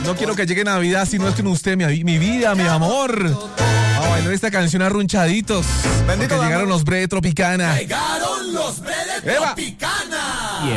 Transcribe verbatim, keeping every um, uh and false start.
No quiero que llegue Navidad si no es con usted, mi, mi vida, mi amor. Vamos a bailar esta canción arrunchaditos. Bendito Porque llegaron amor. los Bre de Tropicana. Llegaron los Bre de Eva. Tropicana.